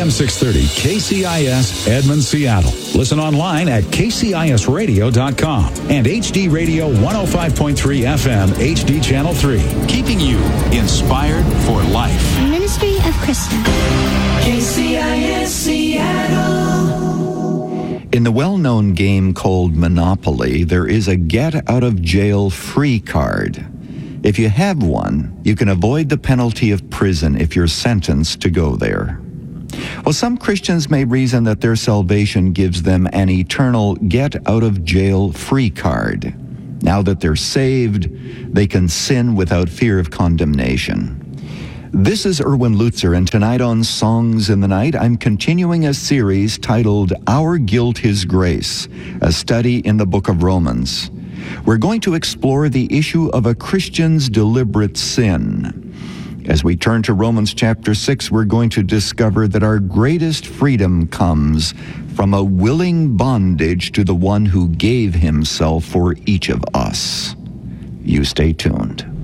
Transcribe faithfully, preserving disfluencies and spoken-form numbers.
M six thirty K C I S Edmond, Seattle. Listen online at K C I S radio dot com and H D Radio one oh five point three F M H D Channel three. Keeping you inspired for life. Ministry of Krista. K C I S Seattle. In the well-known game called Monopoly, there is a get-out-of-jail-free card. If you have one, you can avoid the penalty of prison if you're sentenced to go there. Well, some Christians may reason that their salvation gives them an eternal get-out-of-jail-free card. Now that they're saved, they can sin without fear of condemnation. This is Erwin Lutzer, and tonight on Songs in the Night, I'm continuing a series titled Our Guilt, His Grace, a study in the book of Romans. We're going to explore the issue of a Christian's deliberate sin. As we turn to Romans chapter six, we're going to discover that our greatest freedom comes from a willing bondage to the one who gave himself for each of us. You stay tuned.